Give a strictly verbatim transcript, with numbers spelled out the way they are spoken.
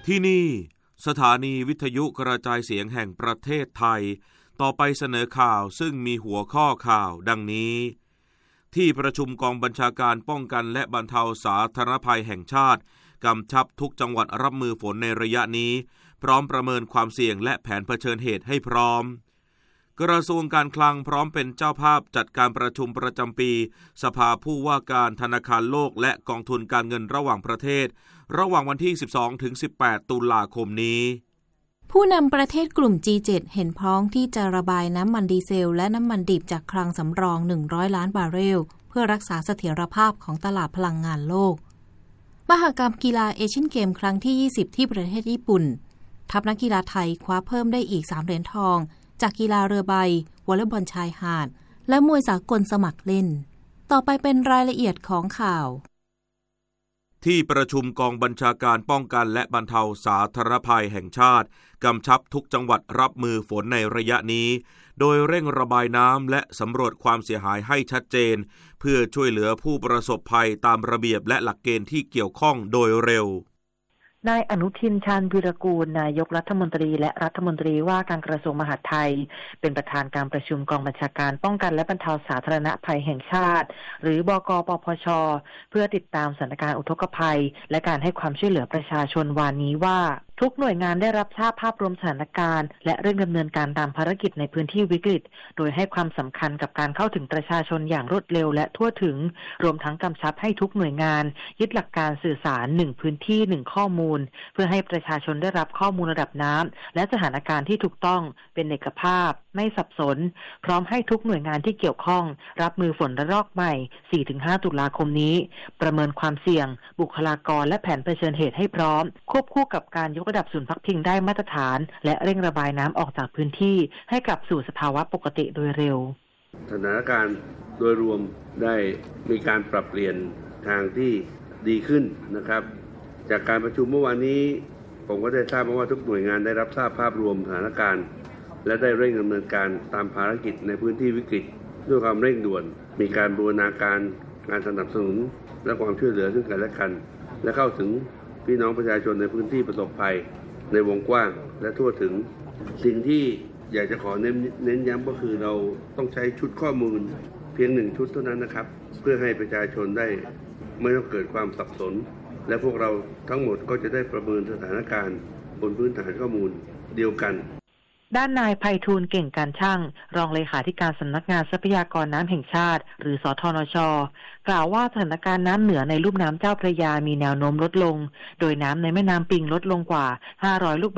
ที่นี่สถานีวิทยุกระจายเสียงแห่งประเทศไทยต่อไปเสนอข่าวซึ่งมีหัวข้อข่าวดังนี้ที่ประชุมกองบัญชาการป้องกันและบรรเทาสาธารณภัยแห่งชาติกำชับทุกจังหวัดรับมือฝนในระยะนี้พร้อมประเมินความเสี่ยงและแผนเผชิญเหตุให้พร้อมกระทรวงการคลังพร้อมเป็นเจ้าภาพจัดการประชุมประจำปีสภาผู้ว่าการธนาคารโลกและกองทุนการเงินระหว่างประเทศระหว่างวันที่ สิบสองถึงสิบแปด ตุลาคมนี้ผู้นำประเทศกลุ่ม จี เจ็ด เห็นพ้องที่จะระบายน้ำมันดีเซลและน้ำมันดิบจากคลังสำรองหนึ่งร้อยล้านบาร์เรลเพื่อรักษาเสถียรภาพของตลาดพลังงานโลกมหกรรมกีฬาเอเชียนเกมครั้งที่ยี่สิบที่ประเทศญี่ปุ่นทัพนักกีฬาไทยคว้าเพิ่มได้อีกสามเหรียญทองจากกีฬาเรือใบวอลเลย์บอลชายหาดและมวยสากลสมัครเล่นต่อไปเป็นรายละเอียดของข่าวที่ประชุมกองบัญชาการป้องกันและบรรเทาสาธารณภัยแห่งชาติกำชับทุกจังหวัดรับมือฝนในระยะนี้โดยเร่งระบายน้ำและสำรวจความเสียหายให้ชัดเจนเพื่อช่วยเหลือผู้ประสบภัยตามระเบียบและหลักเกณฑ์ที่เกี่ยวข้องโดยเร็วนายอนุทินชาญวีรกูลนายกรัฐมนตรีและรัฐมนตรีว่าการกระทรวงมหาดไทยเป็นประธานการประชุมกองบัญชาการป้องกันและบรรเทาสาธารณภัยแห่งชาติหรือบก.ปปช.เพื่อติดตามสถานการณ์อุทกภัยและการให้ความช่วยเหลือประชาชนวันนี้ว่าทุกหน่วยงานได้รับทราบภาพรวมสถานการณ์และเร่งดำเนินการตามภารกิจในพื้นที่วิกฤตโดยให้ความสำคัญกับการเข้าถึงประชาชนอย่างรวดเร็วและทั่วถึงรวมทั้งกำชับให้ทุกหน่วยงานยึดหลักการสื่อสารหนึ่งพื้นที่หนึ่งข้อมูลเพื่อให้ประชาชนได้รับข้อมูลระดับน้ำและสถานการณ์ที่ถูกต้องเป็นเอกภาพไม่สับสนพร้อมให้ทุกหน่วยงานที่เกี่ยวข้องรับมือฝนระลอกใหม่ สี่ถึงห้า ตุลาคมนี้ประเมินความเสี่ยงบุคลากรและแผนเผชิญเหตุให้พร้อมควบคู่กับการยกระดับศูนย์พักพิงได้มาตรฐานและเร่งระบายน้ำออกจากพื้นที่ให้กลับสู่สภาวะปกติโดยเร็วสถานการณ์โดยรวมได้มีการปรับเปลี่ยนทางที่ดีขึ้นนะครับจากการประชุมเมื่อวานนี้ผมก็ได้ทราบมาว่าทุกหน่วยงานได้รับทราบภาพรวมสถานการณ์และได้เร่งดำเนินการตามภารกิจในพื้นที่วิกฤตด้วยความเร่งด่วนมีการบูรณาการงานสนับสนุนและความช่วยเหลือซึ่งกันและกันและเข้าถึงพี่น้องประชาชนในพื้นที่ประสบภัยในวงกว้างและทั่วถึงสิ่งที่อยากจะขอเน้นเน้นย้ำก็คือเราต้องใช้ชุดข้อมูลเพียงหนึ่งชุดเท่านั้นนะครับเพื่อให้ประชาชนได้ไม่ต้องเกิดความสับสนและพวกเราทั้งหมดก็จะได้ประเมินสถานการณ์บนพื้นฐานข้อมูลเดียวกันด้านนายไพฑูรย์เก่งการช่างรองเลขาธิการสำนักงานทรัพยากรน้ำแห่งชาติหรือสทนช.กล่าวว่าสถานการณ์น้ำเหนือในลุ่มน้ำเจ้าพระยามีแนวโน้มลดลงโดยน้ำในแม่น้ำปิงลดลงกว่าห้าร้อยลูก